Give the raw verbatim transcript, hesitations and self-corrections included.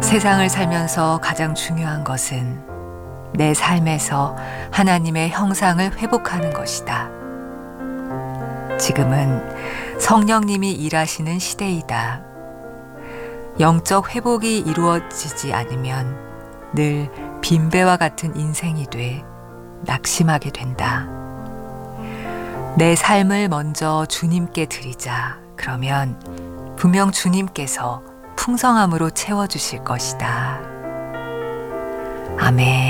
세상을 살면서 가장 중요한 것은 내 삶에서 하나님의 형상을 회복하는 것이다. 지금은 성령님이 일하시는 시대이다. 영적 회복이 이루어지지 않으면 늘 빈배와 같은 인생이 돼 낙심하게 된다. 내 삶을 먼저 주님께 드리자. 그러면 분명 주님께서 풍성함으로 채워주실 것이다. 아멘.